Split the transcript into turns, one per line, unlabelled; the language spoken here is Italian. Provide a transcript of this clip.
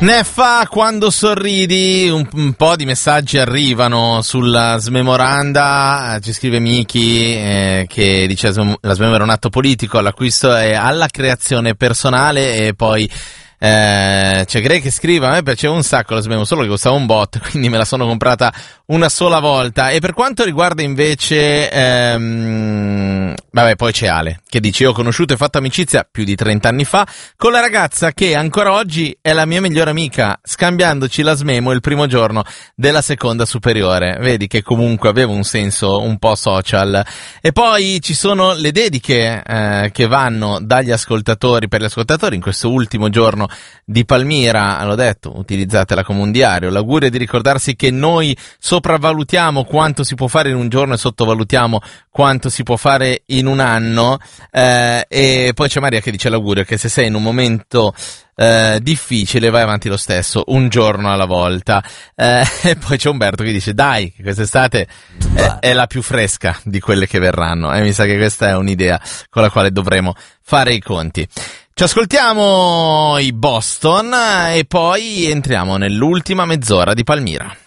Ne fa quando sorridi, un po' di messaggi arrivano sulla smemoranda, ci scrive Miki che dice la smemora è un atto politico, all'acquisto e alla creazione personale, e poi c'è Greg che scrive: a me piaceva un sacco la smemora, solo che costava un bot, quindi me la sono comprata una sola volta. E per quanto riguarda invece vabbè, poi c'è Ale che dice: io ho conosciuto e fatto amicizia più di 30 anni fa con la ragazza che ancora oggi è la mia migliore amica, scambiandoci la smemo il primo giorno della seconda superiore. Vedi che comunque aveva un senso un po' social. E poi ci sono le dediche che vanno dagli ascoltatori, per gli ascoltatori in questo ultimo giorno di Palmira. L'ho detto, utilizzatela come un diario. L'augurio è di ricordarsi che noi sopravvalutiamo quanto si può fare in un giorno e sottovalutiamo quanto si può fare in un anno. E poi c'è Maria che dice l'augurio che se sei in un momento difficile vai avanti lo stesso, un giorno alla volta. E poi c'è Umberto che dice: dai, che quest'estate è la più fresca di quelle che verranno, e mi sa che questa è un'idea con la quale dovremo fare i conti. Ci ascoltiamo i Boston e poi entriamo nell'ultima mezz'ora di Palmira.